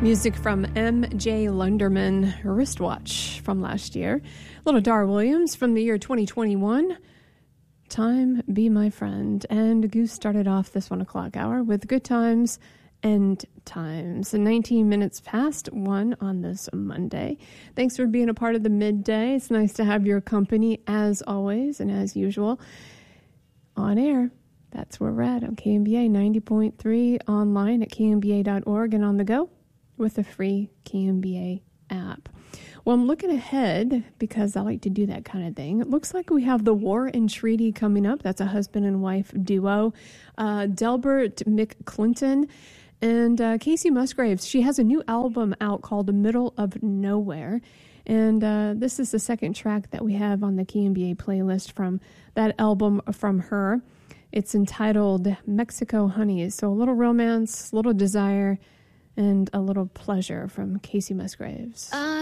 Music from M.J. Lunderman, Wristwatch from last year. Little Dar Williams from the year 2021, Time Be My Friend. And Goose started off this 1 o'clock hour with Good Times and Times. 19 minutes past 1 on this Monday. Thanks for being a part of the midday. It's nice to have your company as always and as usual on air. That's where we're at on KMBA 90.3, online at kmba.org, and on the go with the free KMBA app. Well, I'm looking ahead because I like to do that kind of thing. It looks like we have The War and Treaty coming up. That's a husband and wife duo. Delbert McClinton and Casey Musgraves. She has a new album out called The Middle of Nowhere. And this is the second track that we have on the KMBA playlist from that album from her. It's entitled Mexico Honey. So a little romance, a little desire, and a little pleasure from Casey Musgraves.